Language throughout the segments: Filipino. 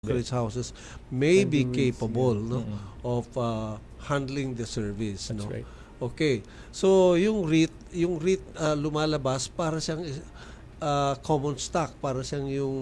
brokerage houses may be Can do risk, capable yeah. no of handling the service. That's No. right. Okay. So yung REIT lumalabas para siyang common stock, para siyang yung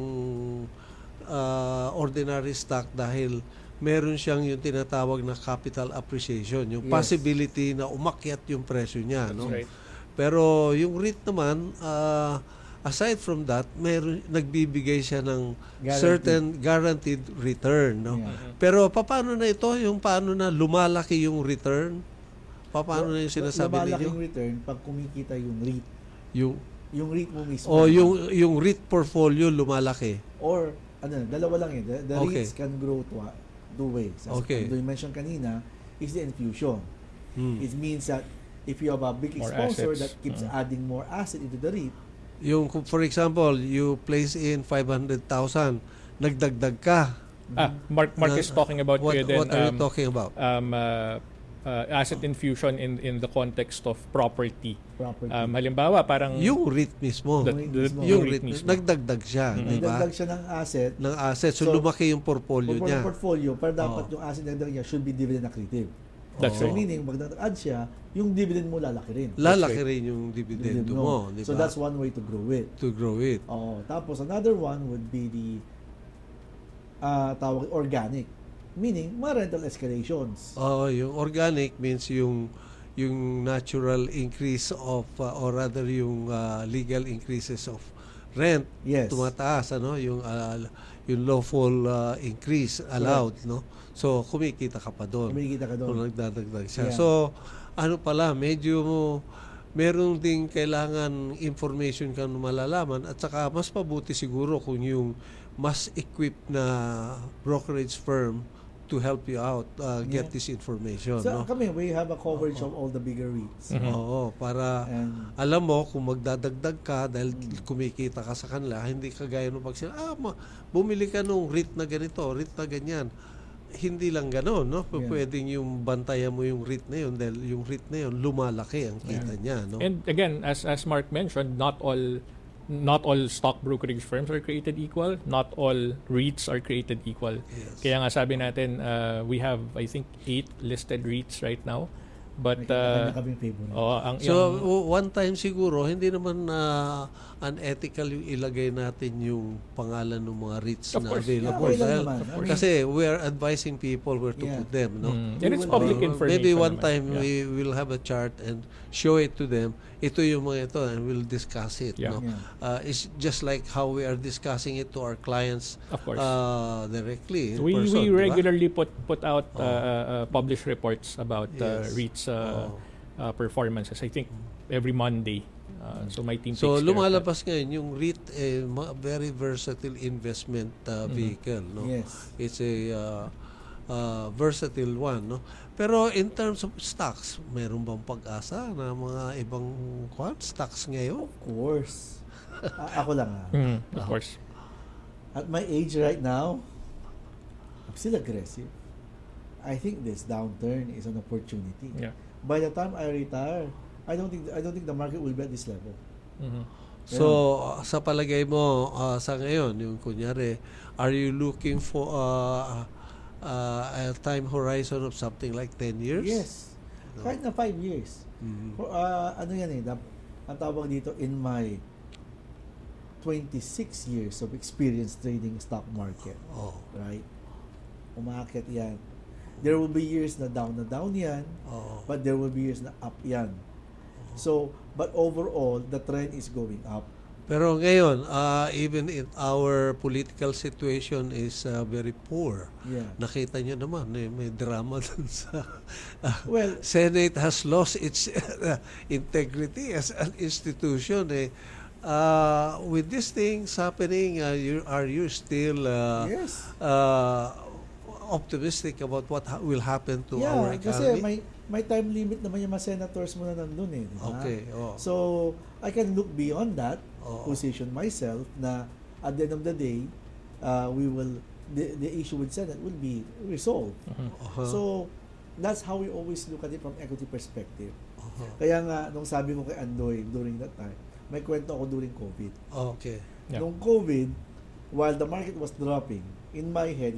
ordinary stock dahil meron siyang yung tinatawag na capital appreciation, yung Yes. possibility na umakyat yung presyo niya, That's no. right. Pero yung REIT naman, aside from that, meron nagbibigay siya ng certain guaranteed return, no. Yeah. Pero paano na ito, yung paano na lumalaki yung return? Paano na yung sinasabi Lumalaki ninyo? yung return pag kumikita yung REIT. Yung REIT mo mismo. yung REIT portfolio lumalaki. Or, dalawa lang yun. The Okay. REITs can grow two ways. As Okay. you mentioned kanina, is the infusion. It means that if you have a big More sponsor assets. that keeps adding more asset into the REIT, Yung for example, you place in 500,000, nagdagdag ka. Mark is talking about What then, are you talking about? asset infusion in the context of property. property. Halimbawa, parang Yung REIT mismo. Yung REIT mismo. Nagdagdag siya, di ba? Nagdagdag siya ng asset. Ng asset. So, So, lumaki yung portfolio niya. portfolio, pero dapat yung asset na nagdagdag niya should be dividend accretive. That's So, right. meaning, pag nag-add siya, yung dividend mo lalaki rin. Lalaki rin yung dividend Dividend mo, di ba? So, that's one way to grow it. To grow it. Tapos, another one would be the tawag organic. Meaning, mga rental escalations. Yung organic means yung natural increase of or rather yung legal increases of rent Yes. tumataas, ano, yung lawful increase allowed, no. So kumikita ka pa doon. Kumikita ka Kung doon. nagdadagdag siya. Yeah. So ano pala, medyo meron ding kailangan information kang malalaman at saka mas pabuti siguro kung yung mas equipped na brokerage firm to help you out get Yeah. this information, So, no. kami, we have a coverage of all the bigger REITs. Oo, para And, alam mo kung magdadagdag ka dahil kumikita ka sa kanila, hindi kagaya nung pag sila, bumili ka nung REIT na ganito, REIT na ganyan. Hindi lang gano'n, no? Yeah. Pwedeng yung bantayan mo yung REIT na yun dahil yung REIT na yun lumalaki ang kita niya, no? And again, as Mark mentioned, not all stock brokerage firms are created equal. Not all REITs are created equal. Yes. Kaya nga sabi natin, we have, I think, 8 listed REITs right now. But, kanya-kanyang favorite. So, one time siguro, hindi naman unethical yung ilagay natin yung pangalan ng mga REITs Of na course. available. Yeah, okay lang Dahil- naman. I mean, kasi we are advising people where to Yeah. put them, no? and it's public information. Maybe one naman. time Yeah. we will have a chart and show it to them. Ito yung mga ito and we'll discuss it. Yeah. No? Yeah. It's just like how we are discussing it to our clients Of course. directly in We person. diba? regularly put out publish reports about Yes. REITs performances. I think every Monday. So my team So takes care of lumalabas ngayon yung REIT, very versatile investment vehicle, no? Yes. It's a versatile one, no? Pero in terms of stocks, meron bang pag-asa na mga ibang stocks ngayon? Of course. Ako lang that. Of course. At my age right now, I'm still aggressive. I think this downturn is an opportunity. Yeah. By the time I retire, I don't think the market will be at this level. Mhm. So sa palagay mo sa ngayon, yung kunyari, are you looking for a time horizon of something like 10 years? Yes. Kahit na 5 years. Mhm. Ano yan ang tawag dito, in my 26 years of experience trading stock market, Oh. right? Umaakit yan. There will be years na down yan, Oh. but there will be years na up yan. So, but overall, the trend is going up. Pero ngayon, even in our political situation is very poor. Yeah. Nakita nyo naman, may drama dun sa Well, Senate has lost its integrity as an institution. With these things happening, are you still yes. optimistic about what will happen to our Yeah, kasi economy? may time limit naman yung mga senators mo na nandun di ba? Okay. Oh. So, I can look beyond that, Oo. position myself na at the end of the day, the issue with Senate will be resolved. Uh-huh. So, that's how we always look at it from equity perspective. Uh-huh. Kaya nga, nung sabi mo kay Andoy during that time, may kwento ako during COVID. Okay. Yeah. Nung COVID, while the market was dropping, in my head,